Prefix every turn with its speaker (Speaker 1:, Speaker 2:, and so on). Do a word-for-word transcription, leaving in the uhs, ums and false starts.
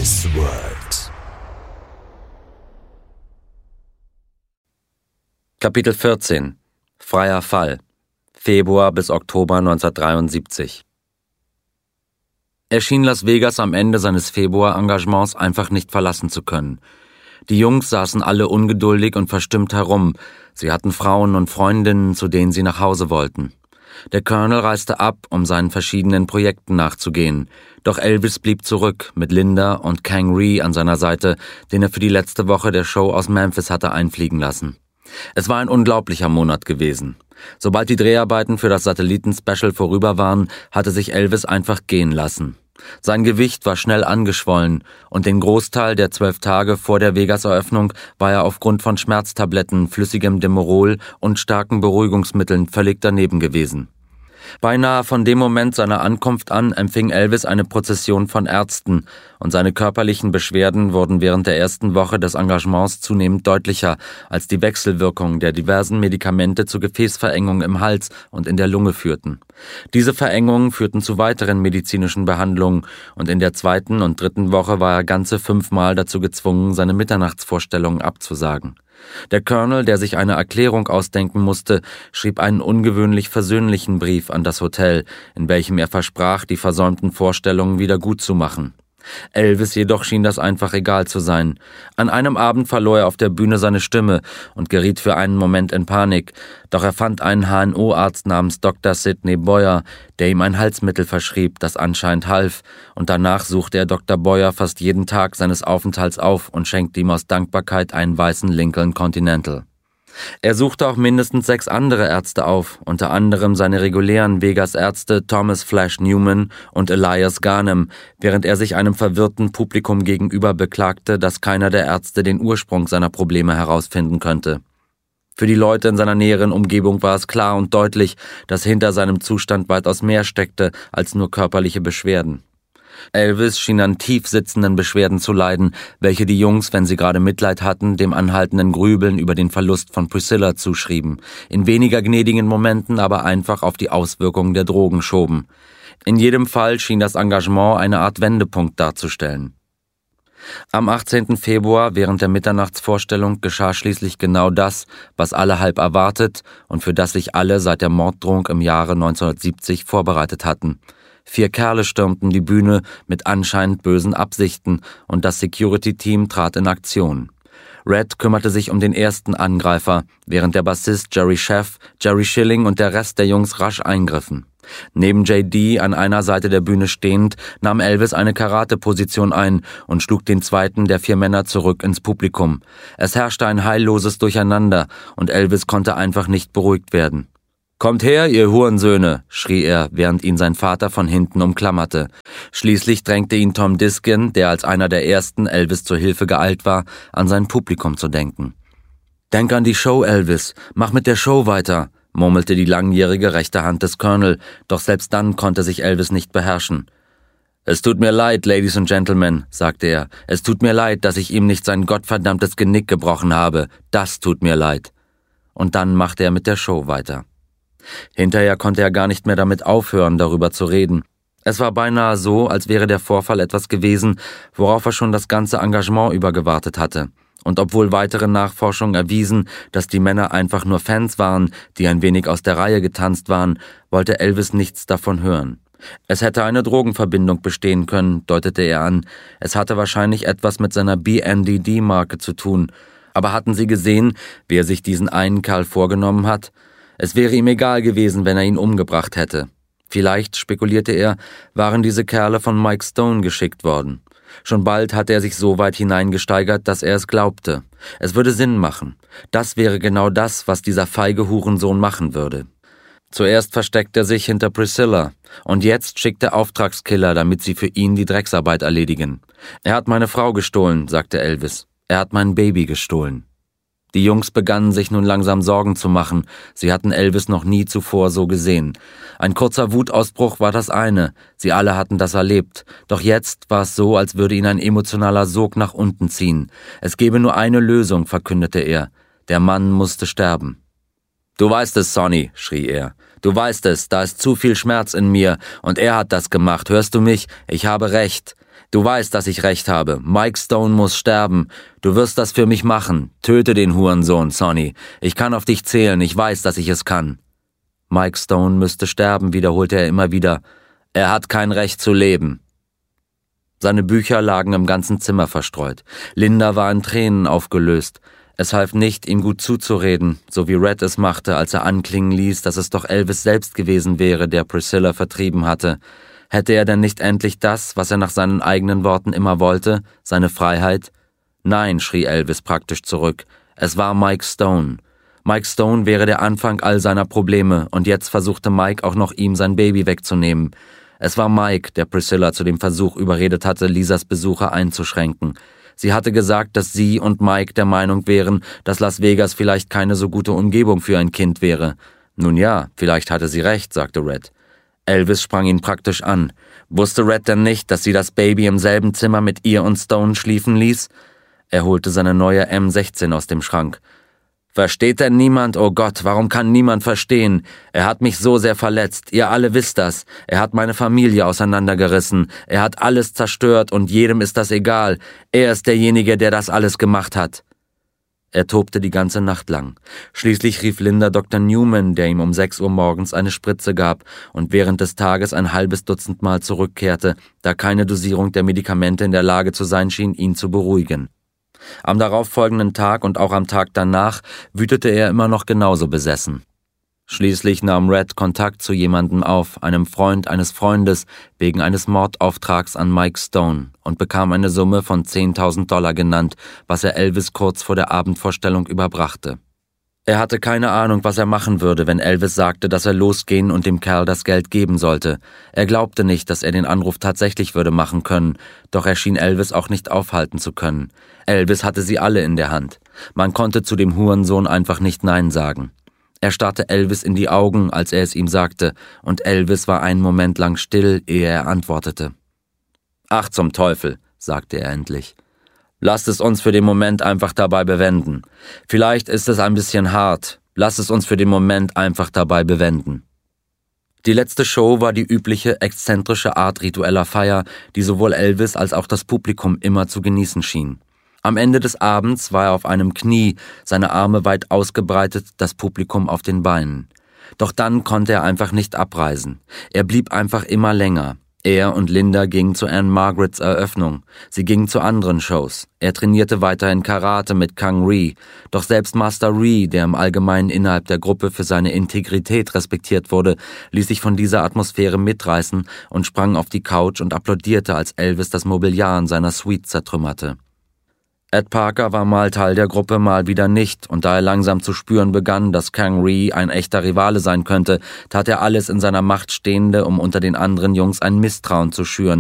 Speaker 1: Elvis World.
Speaker 2: Kapitel vierzehn. Freier Fall. Februar bis Oktober neunzehnhundertdreiundsiebzig. Er schien Las Vegas am Ende seines Februar-Engagements einfach nicht verlassen zu können. Die Jungs saßen alle ungeduldig und verstimmt herum. Sie hatten Frauen und Freundinnen, zu denen sie nach Hause wollten. Der Colonel reiste ab, um seinen verschiedenen Projekten nachzugehen. Doch Elvis blieb zurück, mit Linda und Kang Rhee an seiner Seite, den er für die letzte Woche der Show aus Memphis hatte einfliegen lassen. Es war ein unglaublicher Monat gewesen. Sobald die Dreharbeiten für das Satelliten-Special vorüber waren, hatte sich Elvis einfach gehen lassen. Sein Gewicht war schnell angeschwollen und den Großteil der zwölf Tage vor der Vegas-Eröffnung war er aufgrund von Schmerztabletten, flüssigem Demerol und starken Beruhigungsmitteln völlig daneben gewesen. Beinahe von dem Moment seiner Ankunft an empfing Elvis eine Prozession von Ärzten und seine körperlichen Beschwerden wurden während der ersten Woche des Engagements zunehmend deutlicher, als die Wechselwirkung der diversen Medikamente zu Gefäßverengungen im Hals und in der Lunge führten. Diese Verengungen führten zu weiteren medizinischen Behandlungen und in der zweiten und dritten Woche war er ganze fünfmal dazu gezwungen, seine Mitternachtsvorstellungen abzusagen. Der Colonel, der sich eine Erklärung ausdenken musste, schrieb einen ungewöhnlich versöhnlichen Brief an das Hotel, in welchem er versprach, die versäumten Vorstellungen wieder gut zu machen. Elvis jedoch schien das einfach egal zu sein. An einem Abend verlor er auf der Bühne seine Stimme und geriet für einen Moment in Panik, doch er fand einen H N O-Arzt namens Doktor Sidney Boyer, der ihm ein Halsmittel verschrieb, das anscheinend half, und danach suchte er Doktor Boyer fast jeden Tag seines Aufenthalts auf und schenkte ihm aus Dankbarkeit einen weißen Lincoln Continental. Er suchte auch mindestens sechs andere Ärzte auf, unter anderem seine regulären Vegas-Ärzte Thomas Flash Newman und Elias Garnham, während er sich einem verwirrten Publikum gegenüber beklagte, dass keiner der Ärzte den Ursprung seiner Probleme herausfinden könnte. Für die Leute in seiner näheren Umgebung war es klar und deutlich, dass hinter seinem Zustand weitaus mehr steckte als nur körperliche Beschwerden. Elvis schien an tief sitzenden Beschwerden zu leiden, welche die Jungs, wenn sie gerade Mitleid hatten, dem anhaltenden Grübeln über den Verlust von Priscilla zuschrieben, in weniger gnädigen Momenten aber einfach auf die Auswirkungen der Drogen schoben. In jedem Fall schien das Engagement eine Art Wendepunkt darzustellen. Am achtzehnten Februar während der Mitternachtsvorstellung geschah schließlich genau das, was alle halb erwartet und für das sich alle seit der Morddrohung im Jahre neunzehnhundertsiebzig vorbereitet hatten. Vier Kerle stürmten die Bühne mit anscheinend bösen Absichten und das Security-Team trat in Aktion. Red kümmerte sich um den ersten Angreifer, während der Bassist Jerry Scheff, Jerry Schilling und der Rest der Jungs rasch eingriffen. Neben J D an einer Seite der Bühne stehend, nahm Elvis eine Karate-Position ein und schlug den zweiten der vier Männer zurück ins Publikum. Es herrschte ein heilloses Durcheinander und Elvis konnte einfach nicht beruhigt werden. »Kommt her, ihr Hurensöhne«, schrie er, während ihn sein Vater von hinten umklammerte. Schließlich drängte ihn Tom Diskin, der als einer der ersten Elvis zur Hilfe geeilt war, an sein Publikum zu denken. »Denk an die Show, Elvis, mach mit der Show weiter«, murmelte die langjährige rechte Hand des Colonel, doch selbst dann konnte sich Elvis nicht beherrschen. »Es tut mir leid, Ladies and Gentlemen«, sagte er, »es tut mir leid, dass ich ihm nicht sein gottverdammtes Genick gebrochen habe, das tut mir leid.« Und dann machte er mit der Show weiter. Hinterher konnte er gar nicht mehr damit aufhören, darüber zu reden. Es war beinahe so, als wäre der Vorfall etwas gewesen, worauf er schon das ganze Engagement über gewartet hatte. Und obwohl weitere Nachforschungen erwiesen, dass die Männer einfach nur Fans waren, die ein wenig aus der Reihe getanzt waren, wollte Elvis nichts davon hören. Es hätte eine Drogenverbindung bestehen können, deutete er an. Es hatte wahrscheinlich etwas mit seiner B N D D-Marke zu tun. Aber hatten Sie gesehen, wie er sich diesen einen Kerl vorgenommen hat? Es wäre ihm egal gewesen, wenn er ihn umgebracht hätte. Vielleicht, spekulierte er, waren diese Kerle von Mike Stone geschickt worden. Schon bald hatte er sich so weit hineingesteigert, dass er es glaubte. Es würde Sinn machen. Das wäre genau das, was dieser feige Hurensohn machen würde. Zuerst versteckt er sich hinter Priscilla und jetzt schickt er Auftragskiller, damit sie für ihn die Drecksarbeit erledigen. Er hat meine Frau gestohlen, sagte Elvis. Er hat mein Baby gestohlen. Die Jungs begannen sich nun langsam Sorgen zu machen. Sie hatten Elvis noch nie zuvor so gesehen. Ein kurzer Wutausbruch war das eine. Sie alle hatten das erlebt. Doch jetzt war es so, als würde ihn ein emotionaler Sog nach unten ziehen. Es gebe nur eine Lösung, verkündete er. Der Mann musste sterben. »Du weißt es, Sonny«, schrie er. »Du weißt es, da ist zu viel Schmerz in mir und er hat das gemacht, hörst du mich? Ich habe recht. Du weißt, dass ich recht habe. Mike Stone muss sterben. Du wirst das für mich machen. Töte den Hurensohn, Sonny. Ich kann auf dich zählen. Ich weiß, dass ich es kann. Mike Stone müsste sterben, wiederholte er immer wieder. Er hat kein Recht zu leben. Seine Bücher lagen im ganzen Zimmer verstreut. Linda war in Tränen aufgelöst. Es half nicht, ihm gut zuzureden, so wie Red es machte, als er anklingen ließ, dass es doch Elvis selbst gewesen wäre, der Priscilla vertrieben hatte. Hätte er denn nicht endlich das, was er nach seinen eigenen Worten immer wollte, seine Freiheit? Nein, schrie Elvis praktisch zurück. Es war Mike Stone. Mike Stone wäre der Anfang all seiner Probleme, und jetzt versuchte Mike auch noch ihm sein Baby wegzunehmen. Es war Mike, der Priscilla zu dem Versuch überredet hatte, Lisas Besuche einzuschränken. Sie hatte gesagt, dass sie und Mike der Meinung wären, dass Las Vegas vielleicht keine so gute Umgebung für ein Kind wäre. Nun ja, vielleicht hatte sie recht, sagte Red. Elvis sprang ihn praktisch an. Wusste Red denn nicht, dass sie das Baby im selben Zimmer mit ihr und Stone schliefen ließ? Er holte seine neue M sechzehn aus dem Schrank. Versteht denn niemand? Oh Gott, warum kann niemand verstehen? Er hat mich so sehr verletzt. Ihr alle wisst das. Er hat meine Familie auseinandergerissen. Er hat alles zerstört und jedem ist das egal. Er ist derjenige, der das alles gemacht hat. Er tobte die ganze Nacht lang. Schließlich rief Linda Doktor Newman, der ihm um sechs Uhr morgens eine Spritze gab und während des Tages ein halbes Dutzend Mal zurückkehrte, da keine Dosierung der Medikamente in der Lage zu sein schien, ihn zu beruhigen. Am darauffolgenden Tag und auch am Tag danach wütete er immer noch genauso besessen. Schließlich nahm Red Kontakt zu jemandem auf, einem Freund eines Freundes, wegen eines Mordauftrags an Mike Stone und bekam eine Summe von zehntausend Dollar genannt, was er Elvis kurz vor der Abendvorstellung überbrachte. Er hatte keine Ahnung, was er machen würde, wenn Elvis sagte, dass er losgehen und dem Kerl das Geld geben sollte. Er glaubte nicht, dass er den Anruf tatsächlich würde machen können, doch er schien Elvis auch nicht aufhalten zu können. Elvis hatte sie alle in der Hand. Man konnte zu dem Hurensohn einfach nicht Nein sagen. Er starrte Elvis in die Augen, als er es ihm sagte, und Elvis war einen Moment lang still, ehe er antwortete. »Ach zum Teufel«, sagte er endlich. »Lasst es uns für den Moment einfach dabei bewenden. Vielleicht ist es ein bisschen hart. Lasst es uns für den Moment einfach dabei bewenden.« Die letzte Show war die übliche, exzentrische Art ritueller Feier, die sowohl Elvis als auch das Publikum immer zu genießen schien. Am Ende des Abends war er auf einem Knie, seine Arme weit ausgebreitet, das Publikum auf den Beinen. Doch dann konnte er einfach nicht abreisen. Er blieb einfach immer länger. Er und Linda gingen zu Anne Margarets Eröffnung. Sie gingen zu anderen Shows. Er trainierte weiterhin Karate mit Kang Ree. Doch selbst Master Ree, der im Allgemeinen innerhalb der Gruppe für seine Integrität respektiert wurde, ließ sich von dieser Atmosphäre mitreißen und sprang auf die Couch und applaudierte, als Elvis das Mobiliar in seiner Suite zertrümmerte. Ed Parker war mal Teil der Gruppe, mal wieder nicht, und da er langsam zu spüren begann, dass Kang Ree ein echter Rivale sein könnte, tat er alles in seiner Macht Stehende, um unter den anderen Jungs ein Misstrauen zu schüren,